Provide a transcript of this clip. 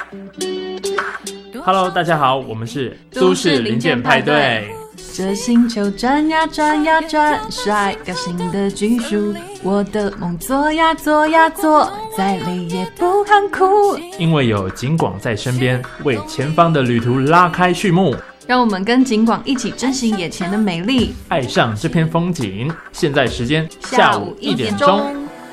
Hello， 大家好，我们是都市零件派对。 这星球转呀转呀转，甩掉新的技术，我的梦做呀做呀做，再累也不喊苦。 因为有景广在身边，为前方的旅途拉开序幕。 让我们跟景广一起珍惜眼前的美丽， 爱上这片风景。现在时间下午1点钟。